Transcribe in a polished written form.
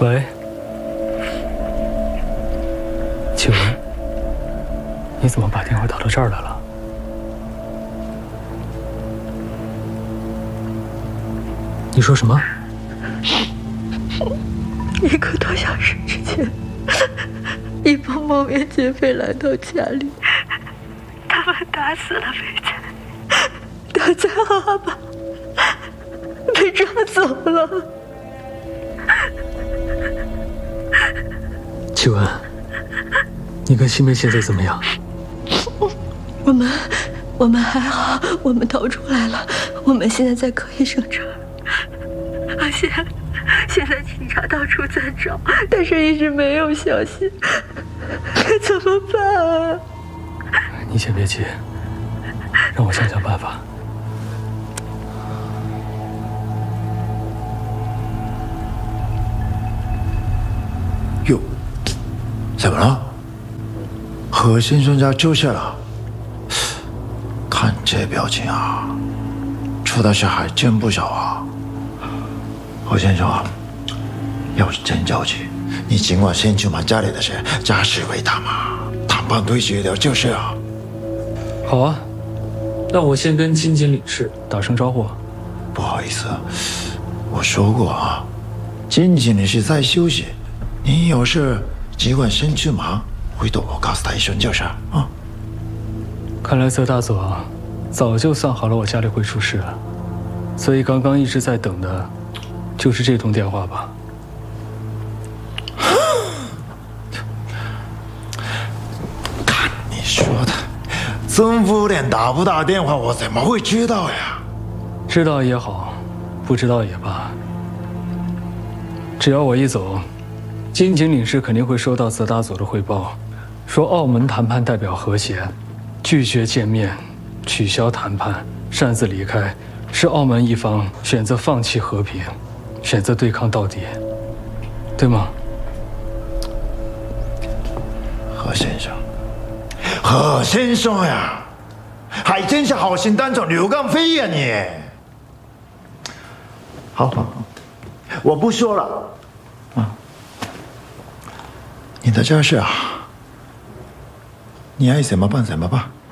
喂，请问你怎么把电话打到这儿来了？你说什么 1个多小时之前，一帮冒名劫匪来到家里，他们打死了肥仔，打仔和阿爸被抓走了。 请问你跟新梅现在怎么样？ 我们还好，我们逃出来了。我们现在在柯医生这儿，而且现在警察到处在找，但是一直没有消息，该怎么办啊？ 你先别急，让我想想办法。 哟，怎么了？何先生家救下了？看这表情啊，出的事还真不少啊。何先生啊，要是真着急，你尽管先去把家里的事家事为大嘛，谈判对决掉就是啊。 好啊，那我先跟金经理事打声招呼。 不好意思，我说过啊，金经理是在休息，你有事尽管先去忙，回头我告诉他一声就是啊。 看来泽大佐早就算好了我家里会出事了，所以刚刚一直在等的，就是这通电话吧？ 看你说的，曾夫连打不打电话，我怎么会知道呀？ 知道也好，不知道也罢，只要我一走，金井领事肯定会收到泽大佐的汇报，说澳门谈判代表和谐，拒绝见面，取消谈判，擅自离开，是澳门一方选择放弃和平，选择对抗到底，对吗？ 何先生，何先生呀，还真是好心当成刘刚飞呀你！好，我不说了啊。你的家事啊，你爱怎么办怎么办。